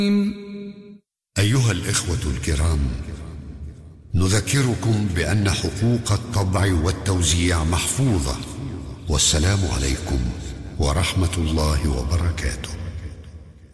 أيها الإخوة الكرام، نذكركم بأن حقوق الطبع والتوزيع محفوظة. والسلام عليكم ورحمة الله وبركاته.